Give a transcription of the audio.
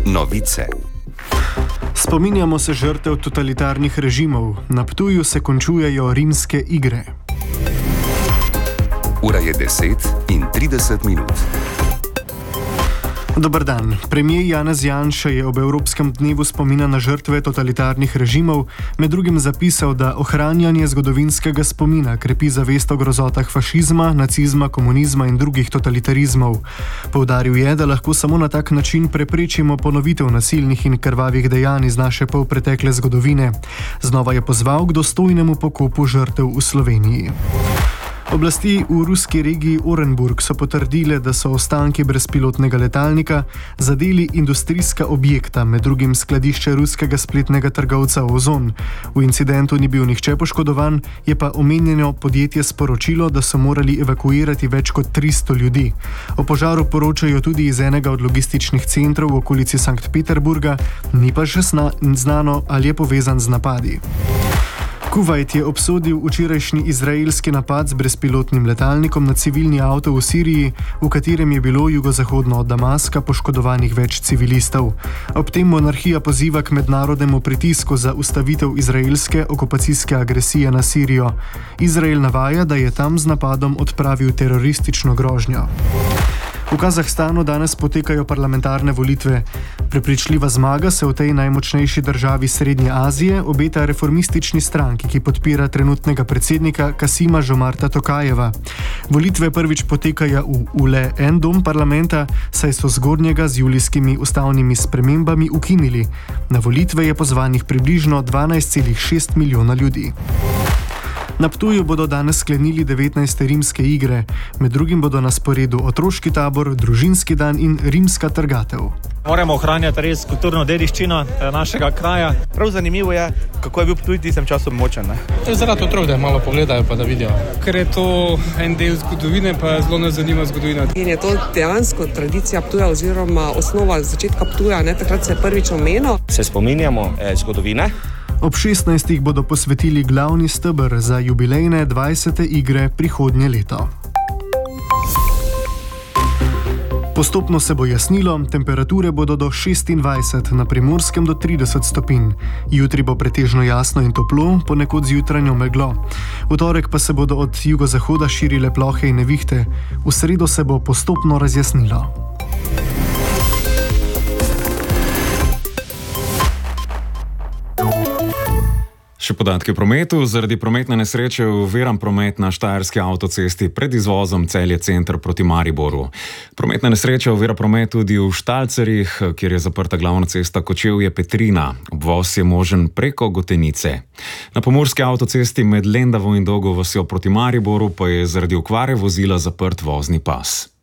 Novice. Spominjamo se žrtev totalitarnih režimov. Na Ptuju se končujejo rimske igre. Ura je 10:30. Dober dan. Premier Janez Janša je ob Evropskem dnevu spomina na žrtve totalitarnih režimov med drugim zapisal, da ohranjanje zgodovinskega spomina krepi zavest o grozotah fašizma, nacizma, komunizma in drugih totalitarizmov. Poudaril je, da lahko samo na tak način preprečimo ponovitev nasilnih in krvavih dejanj iz naše polpretekle zgodovine. Znova je pozval k dostojnemu pokopu žrtev v Sloveniji. Oblasti v ruski regiji Orenburg so potrdile, da so ostanki brezpilotnega letalnika zadeli industrijska objekta, med drugim skladišče ruskega spletnega trgovca Ozon. V incidentu ni bil nihče poškodovan, je pa omenjeno podjetje sporočilo, da so morali evakuirati več kot 300 ljudi. O požaru poročajo tudi iz enega od logističnih centrov v okolici Sankt Peterburga, ni pa še znano, ali je povezan z napadi. Kuvajt je obsodil včerajšnji izraelski napad z brezpilotnim letalnikom na civilni avto v Siriji, v katerem je bilo jugozahodno od Damaska poškodovanih več civilistov. Ob tem monarhija poziva k mednarodnemu pritisku za ustavitev izraelske okupacijske agresije na Sirijo. Izrael navaja, da je tam z napadom odpravil teroristično grožnjo. V Kazahstanu danes potekajo parlamentarne volitve. Prepričljiva zmaga se v tej najmočnejši državi Srednje Azije obeta reformistični stranki, ki podpira trenutnega predsednika Kasima Žomarta Tokajeva. Volitve prvič potekajo v le en dom parlamenta, saj so zgornjega z julijskimi ustavnimi spremembami ukinili. Na volitve je pozvanih približno 12,6 milijona ljudi. Na Ptuju bodo danes sklenili 19. rimske igre. Med drugim bodo na sporedu otroški tabor, družinski dan in rimska trgatev. Moramo ohranjati res kulturno dediščino našega kraja. Prav zanimivo je, kako je bil Ptuj tistem času močen. Zaradi otrok, da malo pogledajo pa da vidijo. Ker je to en del zgodovine, pa zelo nas zanima zgodovina. In je to dejansko tradicija Ptuja oziroma osnova začetka Ptuja, takrat se je prvič omenil. Se spominjamo zgodovine. Ob 16. bodo posvetili glavni steber za jubilejne 20. igre prihodnje leto. Postopno se bo jasnilo, temperature bodo do 26, na Primorskem do 30 stopinj. Jutri bo pretežno jasno in toplo, ponekod z jutranjo meglo. V torek pa se bodo od jugozahoda širile plohe in nevihte. V sredo se bo postopno razjasnilo. Še podatki o prometu. Zaradi prometne nesreče oviran promet na Štajerski avtocesti pred izvozom Celje center proti Mariboru. Prometna nesreča ovira promet tudi v Štalcerjih, kjer je zaprta glavna cesta Kočevje-Petrina. Obvoz je možen preko Gotenice. Na pomurski avtocesti med Lendavo in Dolgo vasjo proti Mariboru pa je zaradi okvare vozila zaprt vozni pas.